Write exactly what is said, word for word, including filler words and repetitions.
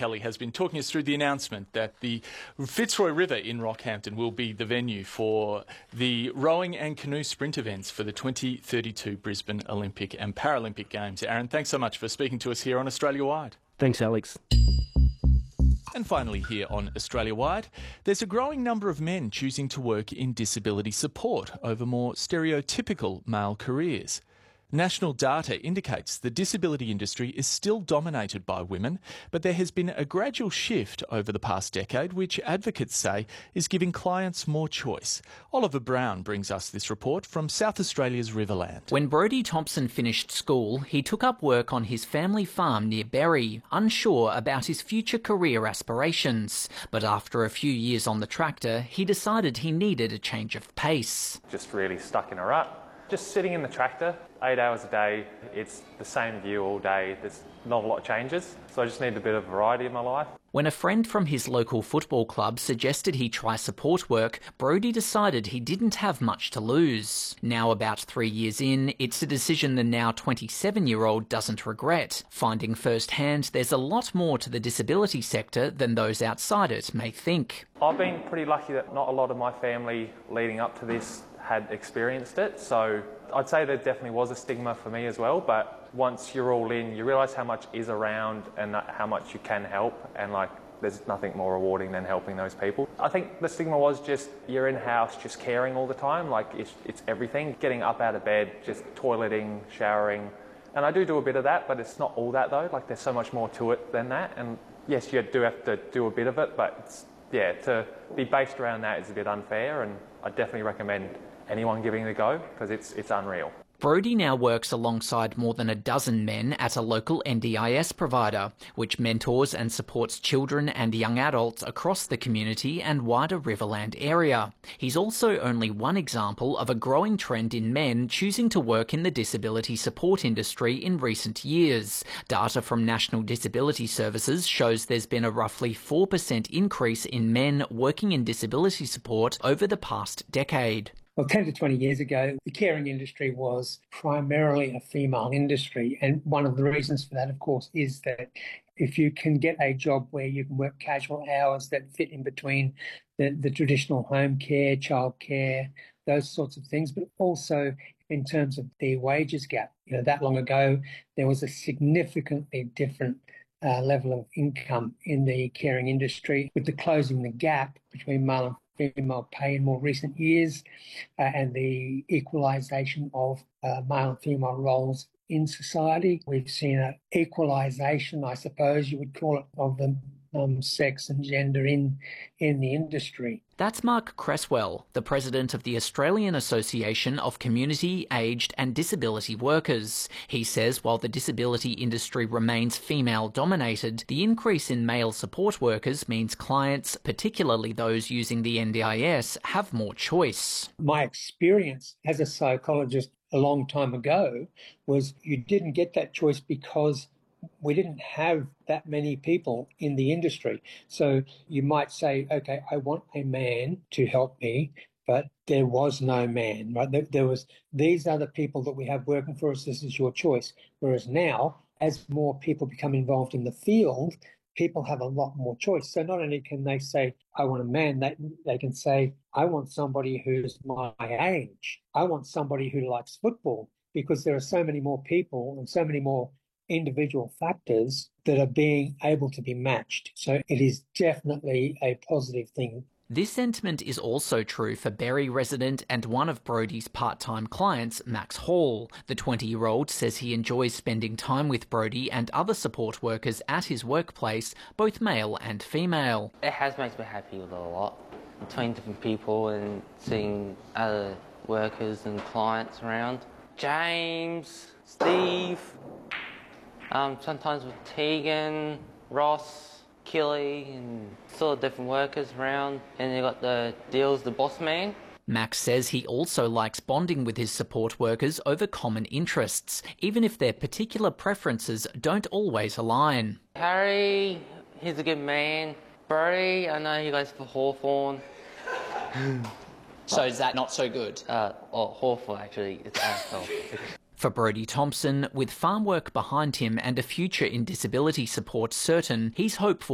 Kelly has been talking us through the announcement that the Fitzroy River in Rockhampton will be the venue for the rowing and canoe sprint events for the twenty thirty-two Brisbane Olympic and Paralympic Games. Aaron, thanks so much for speaking to us here on Australia Wide. Thanks, Alex. And finally here on Australia Wide, there's a growing number of men choosing to work in disability support over more stereotypical male careers. National data indicates the disability industry is still dominated by women, but there has been a gradual shift over the past decade, which advocates say is giving clients more choice. Oliver Brown brings us this report from South Australia's Riverland. When Brodie Thompson finished school, he took up work on his family farm near Berry, unsure about his future career aspirations. But after a few years on the tractor, he decided he needed a change of pace. Just really stuck in a rut. Just sitting in the tractor, eight hours a day, it's the same view all day, there's not a lot of changes, so I just need a bit of variety in my life. When a friend from his local football club suggested he try support work, Brodie decided he didn't have much to lose. Now about three years in, it's a decision the now twenty-seven-year-old doesn't regret, finding firsthand there's a lot more to the disability sector than those outside it may think. I've been pretty lucky that not a lot of my family leading up to this had experienced it, so I'd say there definitely was a stigma for me as well, but once you're all in, you realise how much is around and how much you can help, and like there's nothing more rewarding than helping those people. I think the stigma was just you're in house just caring all the time, like it's, it's everything, getting up out of bed, just toileting, showering, and I do do a bit of that, but it's not all that though, like there's so much more to it than that, and yes, you do have to do a bit of it, but it's, yeah, to be based around that is a bit unfair, and I definitely recommend anyone giving it a go because it's it's unreal. Brodie now works alongside more than a dozen men at a local N D I S provider, which mentors and supports children and young adults across the community and wider Riverland area. He's also only one example of a growing trend in men choosing to work in the disability support industry in recent years. Data from National Disability Services shows there's been a roughly four percent increase in men working in disability support over the past decade. Well, ten to twenty years ago, the caring industry was primarily a female industry. And one of the reasons for that, of course, is that if you can get a job where you can work casual hours that fit in between the, the traditional home care, childcare, those sorts of things, but also in terms of the wages gap. You know, that long ago, there was a significantly different uh, level of income in the caring industry. With the closing the gap between male and female pay in more recent years uh, and the equalisation of uh, male and female roles in society. We've seen an equalisation, I suppose you would call it, of the um, sex and gender in, in the industry. That's Mark Cresswell, the president of the Australian Association of Community, Aged and Disability Workers. He says while the disability industry remains female-dominated, the increase in male support workers means clients, particularly those using the N D I S, have more choice. My experience as a psychologist a long time ago was you didn't get that choice because we didn't have that many people in the industry. So you might say, okay, I want a man to help me, but there was no man, right? There, there was, these are the people that we have working for us, this is your choice. Whereas now, as more people become involved in the field, people have a lot more choice. So not only can they say, I want a man, they, they can say, I want somebody who's my age. I want somebody who likes football, because there are so many more people and so many more individual factors that are being able to be matched. So it is definitely a positive thing. This sentiment is also true for Berry resident and one of Brodie's part-time clients, Max Hall. The twenty-year-old says he enjoys spending time with Brodie and other support workers at his workplace, both male and female. It has made me happy a lot, between different people and seeing other workers and clients around. James, Steve, Um, sometimes with Tegan, Ross, Killy, and sort of different workers around. And you got the Deals, the boss man. Max says he also likes bonding with his support workers over common interests, even if their particular preferences don't always align. Harry, he's a good man. Brodie, I know he goes for Hawthorn. So is that not so good? Uh, oh, Hawthorn actually, it's asshole. For Brodie Thompson, with farm work behind him and a future in disability support certain, he's hopeful